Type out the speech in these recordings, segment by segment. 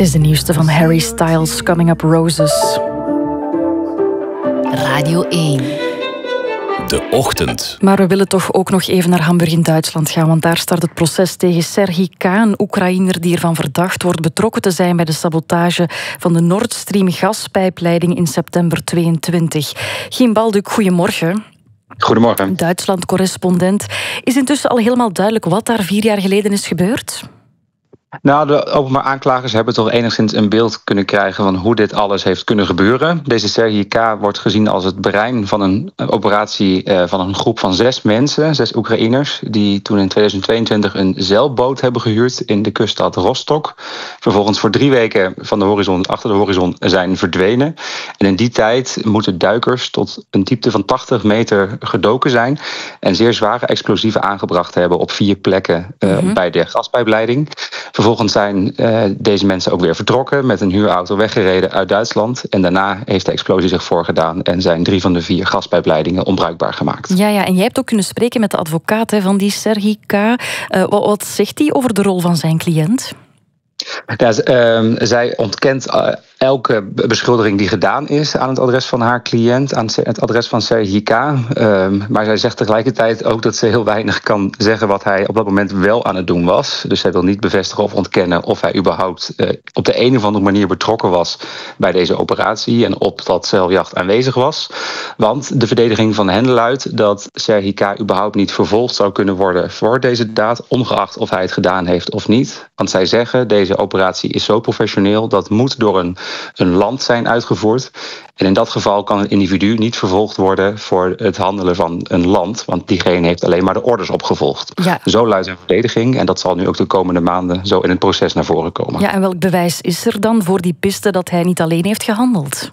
is de nieuwste van Harry Styles, Coming Up Roses. Radio 1. De ochtend. Maar we willen toch ook nog even naar Hamburg in Duitsland gaan, want daar start het proces tegen Serhij K., een Oekraïner die ervan verdacht wordt betrokken te zijn bij de sabotage van de Nord Stream gaspijpleiding in september 2022. Gien Balduk, goedemorgen. Goedemorgen. Duitsland-correspondent. Is intussen al helemaal duidelijk wat daar 4 jaar geleden is gebeurd? Nou, de openbaar aanklagers hebben toch enigszins een beeld kunnen krijgen van hoe dit alles heeft kunnen gebeuren. Deze Serhij K. wordt gezien als het brein van een operatie van een groep van 6 mensen, 6 Oekraïners, die toen in 2022 een zeilboot hebben gehuurd in de kuststad Rostock. Vervolgens voor 3 weken van de horizon, achter de horizon zijn verdwenen. En in die tijd moeten duikers tot een diepte van 80 meter gedoken zijn en zeer zware explosieven aangebracht hebben op 4 plekken bij de gaspijpleiding. Vervolgens zijn deze mensen ook weer vertrokken, met een huurauto weggereden uit Duitsland. En daarna heeft de explosie zich voorgedaan en zijn 3 van de 4 gaspijpleidingen onbruikbaar gemaakt. Ja, en jij hebt ook kunnen spreken met de advocaat van die Serhij K. Wat zegt hij over de rol van zijn cliënt? Ja, zij ontkent elke beschuldiging die gedaan is aan het adres van haar cliënt, aan het adres van Serhij K. Maar zij zegt tegelijkertijd ook dat ze heel weinig kan zeggen wat hij op dat moment wel aan het doen was. Dus zij wil niet bevestigen of ontkennen of hij überhaupt op de een of andere manier betrokken was bij deze operatie en op dat zeiljacht aanwezig was. Want de verdediging van hen luidt dat Serhij K. überhaupt niet vervolgd zou kunnen worden voor deze daad, ongeacht of hij het gedaan heeft of niet. Want zij zeggen, deze operatie is zo professioneel, dat moet door een land zijn uitgevoerd. En in dat geval kan een individu niet vervolgd worden voor het handelen van een land, want diegene heeft alleen maar de orders opgevolgd. Ja. Zo luidt een verdediging en dat zal nu ook de komende maanden zo in het proces naar voren komen. Ja, en welk bewijs is er dan voor die piste dat hij niet alleen heeft gehandeld?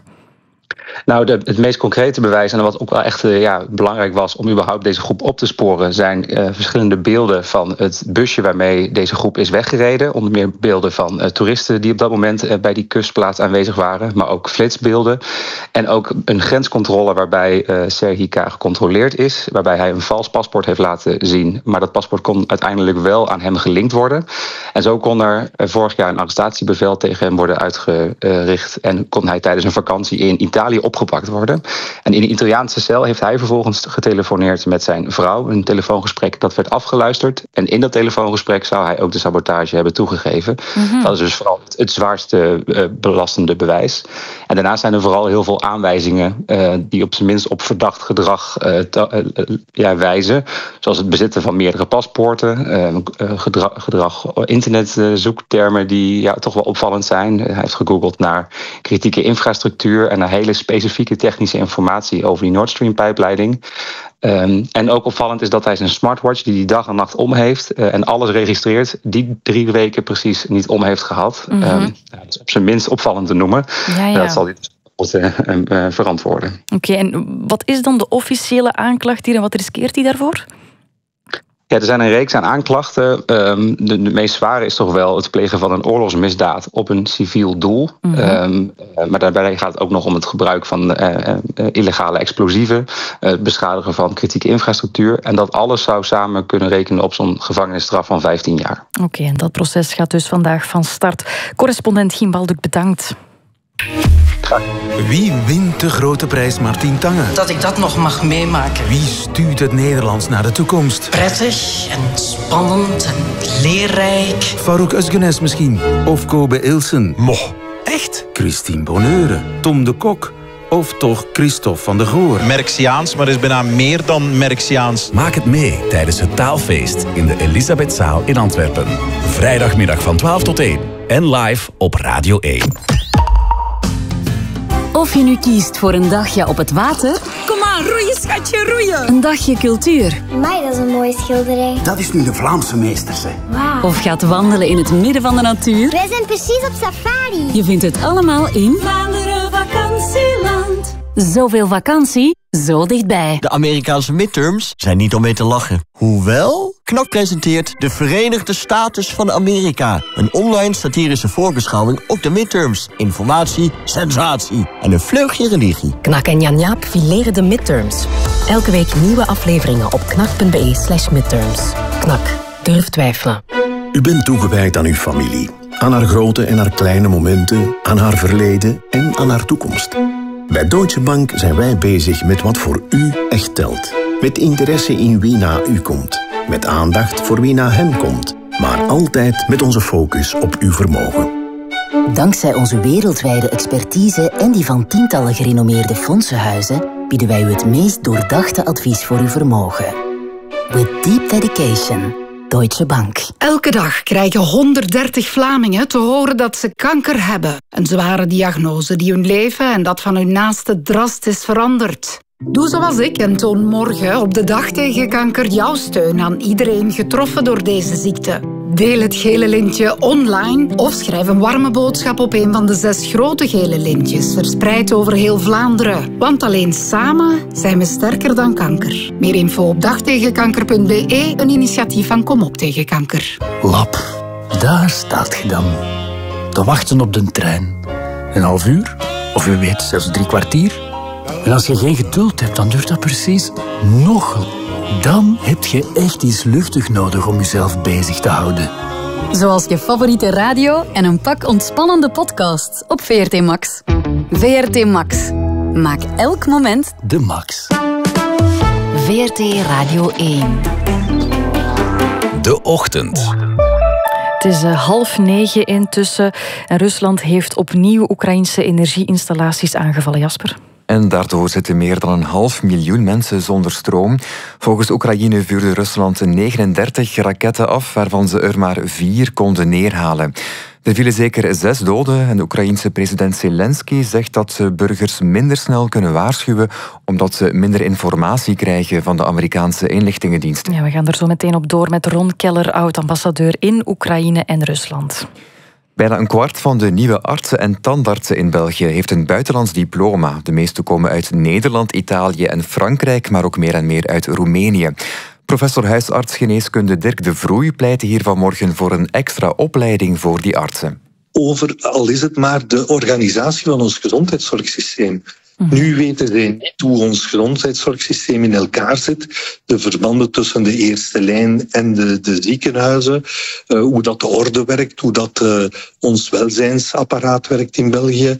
Nou, het meest concrete bewijs, en wat ook wel echt belangrijk was om überhaupt deze groep op te sporen, zijn verschillende beelden van het busje waarmee deze groep is weggereden. Onder meer beelden van toeristen die op dat moment bij die kustplaats aanwezig waren, maar ook flitsbeelden. En ook een grenscontrole waarbij Serhij K. gecontroleerd is, waarbij hij een vals paspoort heeft laten zien. Maar dat paspoort kon uiteindelijk wel aan hem gelinkt worden. En zo kon er vorig jaar een arrestatiebevel tegen hem worden uitgericht en kon hij tijdens een vakantie in Italië opgepakt worden. En in de Italiaanse cel heeft hij vervolgens getelefoneerd met zijn vrouw. Een telefoongesprek dat werd afgeluisterd. En in dat telefoongesprek zou hij ook de sabotage hebben toegegeven. Mm-hmm. Dat is dus vooral het zwaarste belastende bewijs. En daarnaast zijn er vooral heel veel aanwijzingen die op zijn minst op verdacht gedrag wijzen. Zoals het bezitten van meerdere paspoorten, gedrag internetzoektermen die toch wel opvallend zijn. Hij heeft gegoogeld naar kritieke infrastructuur en naar hele specifieke technische informatie over die Nord Stream pijpleiding. En ook opvallend is dat hij zijn smartwatch, die dag en nacht om heeft en alles registreert, die 3 weken precies niet om heeft gehad. Mm-hmm. Dat is op zijn minst opvallend te noemen. Ja. Dat zal dit verantwoorden. Oké, en wat is dan de officiële aanklacht hier en wat riskeert hij daarvoor? Ja, er zijn een reeks aan aanklachten. De meest zware is toch wel het plegen van een oorlogsmisdaad op een civiel doel. Mm-hmm. Maar daarbij gaat het ook nog om het gebruik van illegale explosieven, het beschadigen van kritieke infrastructuur. En dat alles zou samen kunnen rekenen op zo'n gevangenisstraf van 15 jaar. Oké, en dat proces gaat dus vandaag van start. Correspondent Gien Balduk, bedankt. Wie wint de grote prijs Martin Tange? Dat ik dat nog mag meemaken. Wie stuurt het Nederlands naar de toekomst? Prettig en spannend en leerrijk. Farouk Özgenes misschien? Of Kobe Ilsen? Moch, echt? Christine Bonneure? Tom de Kok? Of toch Christophe van der Goor? Merxiaans, maar is bijna meer dan Merxiaans. Maak het mee tijdens het taalfeest in de Elisabethzaal in Antwerpen. Vrijdagmiddag van 12 tot 1 en live op Radio 1. Of je nu kiest voor een dagje op het water. Kom aan, roeien schatje, roeien. Een dagje cultuur. Amai, dat is een mooie schilderij. Dat is nu de Vlaamse meesterse. Wow. Of gaat wandelen in het midden van de natuur. Wij zijn precies op safari. Je vindt het allemaal in Vlaanderen vakantieland. Zoveel vakantie, zo dichtbij. De Amerikaanse midterms zijn niet om mee te lachen. Hoewel, KNAK presenteert de Verenigde Staten van Amerika. Een online satirische voorbeschouwing op de midterms. Informatie, sensatie en een vleugje religie. KNAK en Jan Jaap fileren de midterms. Elke week nieuwe afleveringen op knak.be/midterms. KNAK, durf twijfelen. U bent toegewijd aan uw familie. Aan haar grote en haar kleine momenten, aan haar verleden en aan haar toekomst. Bij Deutsche Bank zijn wij bezig met wat voor u echt telt. Met interesse in wie na u komt. Met aandacht voor wie na hen komt. Maar altijd met onze focus op uw vermogen. Dankzij onze wereldwijde expertise en die van tientallen gerenommeerde fondsenhuizen bieden wij u het meest doordachte advies voor uw vermogen. With deep dedication, Deutsche Bank. Elke dag krijgen 130 Vlamingen te horen dat ze kanker hebben. Een zware diagnose die hun leven en dat van hun naasten drastisch verandert. Doe zoals ik en toon morgen op de dag tegen kanker jouw steun aan iedereen getroffen door deze ziekte. Deel het gele lintje online of schrijf een warme boodschap op een van de 6 grote gele lintjes verspreid over heel Vlaanderen. Want alleen samen zijn we sterker dan kanker. Meer info op dagtegenkanker.be, een initiatief van Kom op tegen kanker. Lap, daar staat je dan. Te wachten op de trein. Een half uur, of wie weet zelfs 3 kwartier. En als je geen geduld hebt, dan duurt dat precies nog. Dan heb je echt iets luchtig nodig om jezelf bezig te houden. Zoals je favoriete radio en een pak ontspannende podcasts op VRT Max. VRT Max. Maak elk moment de max. VRT Radio 1. De ochtend. Het is 8:30 intussen en Rusland heeft opnieuw Oekraïnse energieinstallaties aangevallen, Jasper. En daardoor zitten meer dan 500.000 mensen zonder stroom. Volgens Oekraïne vuurde Rusland 39 raketten af, waarvan ze er maar 4 konden neerhalen. Er vielen zeker 6 doden en de Oekraïense president Zelensky zegt dat ze burgers minder snel kunnen waarschuwen omdat ze minder informatie krijgen van de Amerikaanse inlichtingendiensten. Ja, we gaan er zo meteen op door met Ron Keller, oud-ambassadeur in Oekraïne en Rusland. Bijna een kwart van de nieuwe artsen en tandartsen in België heeft een buitenlands diploma. De meeste komen uit Nederland, Italië en Frankrijk, maar ook meer en meer uit Roemenië. Professor huisartsgeneeskunde Dirk de Vroei pleitte hier vanmorgen voor een extra opleiding voor die artsen. Al is het maar de organisatie van ons gezondheidszorgsysteem. Nu weten zij niet hoe ons gezondheidszorgsysteem in elkaar zit. De verbanden tussen de eerste lijn en de ziekenhuizen. Hoe dat de orde werkt, hoe dat ons welzijnsapparaat werkt in België.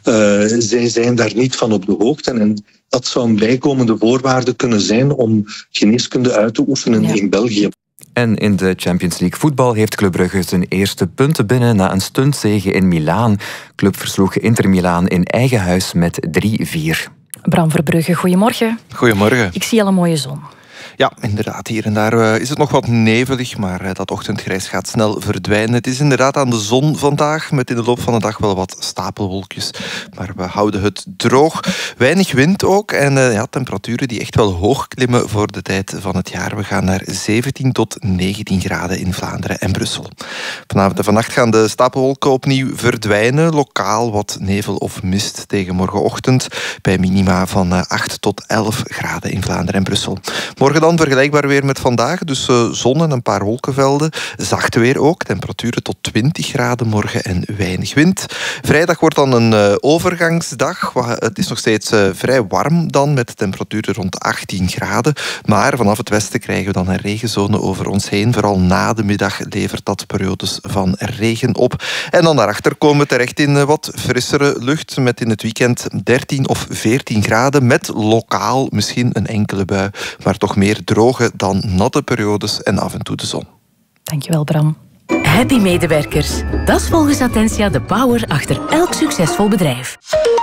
Zij zijn daar niet van op de hoogte. En dat zou een bijkomende voorwaarde kunnen zijn om geneeskunde uit te oefenen in België. En in de Champions League voetbal heeft Club Brugge zijn eerste punten binnen na een stuntzege in Milaan. Club versloeg Inter Milaan in eigen huis met 3-4. Bram Verbrugge, goedemorgen. Goedemorgen. Ik zie al een mooie zon. Ja, inderdaad. Hier en daar is het nog wat nevelig, maar dat ochtendgrijs gaat snel verdwijnen. Het is inderdaad aan de zon vandaag, met in de loop van de dag wel wat stapelwolkjes. Maar we houden het droog. Weinig wind ook en temperaturen die echt wel hoog klimmen voor de tijd van het jaar. We gaan naar 17 tot 19 graden in Vlaanderen en Brussel. Vanavond en vannacht gaan de stapelwolken opnieuw verdwijnen. Lokaal wat nevel of mist tegen morgenochtend, bij minima van 8 tot 11 graden in Vlaanderen en Brussel. Morgen dan vergelijkbaar weer met vandaag, dus zon en een paar wolkenvelden. Zacht weer ook, temperaturen tot 20 graden morgen en weinig wind. Vrijdag wordt dan een overgangsdag. Het is nog steeds vrij warm dan, met temperaturen rond 18 graden. Maar vanaf het westen krijgen we dan een regenzone over ons heen. Vooral na de middag levert dat periodes van regen op. En dan daarachter komen we terecht in wat frissere lucht, met in het weekend 13 of 14 graden, met lokaal misschien een enkele bui, maar toch meer droge dan natte periodes en af en toe de zon. Dankjewel, Bram. Happy medewerkers. Dat is volgens Attentia de power achter elk succesvol bedrijf.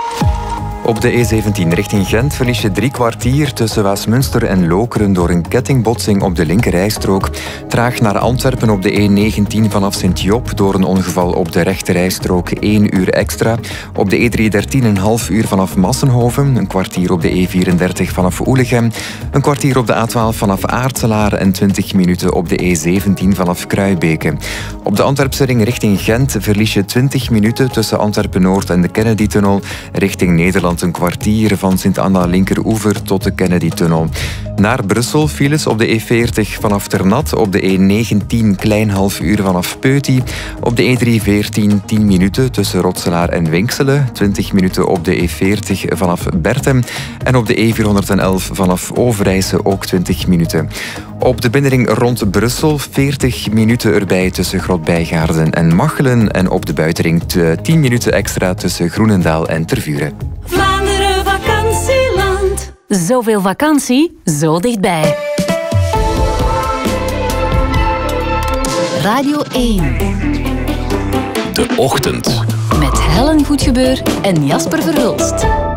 Op de E17 richting Gent verlies je 3 kwartier tussen Waasmunster en Lokeren door een kettingbotsing op de linkerrijstrook. Traag naar Antwerpen op de E19 vanaf Sint-Job door een ongeval op de rechterrijstrook 1 uur extra. Op de E313 een half uur vanaf Massenhoven, een kwartier op de E34 vanaf Oelegem, een kwartier op de A12 vanaf Aartselaar en 20 minuten op de E17 vanaf Kruibeke. Op de Antwerpse ring richting Gent verlies je 20 minuten tussen Antwerpen-Noord en de Kennedy-tunnel. Richting Nederland Nederland een kwartier van Sint-Anna linkeroever tot de Kennedy-tunnel. Naar Brussel files op de E40 vanaf Ternat, op de E19 klein half uur vanaf Peuty, op de E314 10 minuten tussen Rotselaar en Winkselen, 20 minuten op de E40 vanaf Bertem en op de E411 vanaf Overijse ook 20 minuten. Op de binnenring rond Brussel 40 minuten erbij tussen Grotbijgaarden en Machelen en op de buitenring 10 minuten extra tussen Groenendaal en Tervuren. Vlaanderen vakantieland. Zoveel vakantie, zo dichtbij. Radio 1. De Ochtend. Met Helen Goedgebeur en Jasper Verhulst.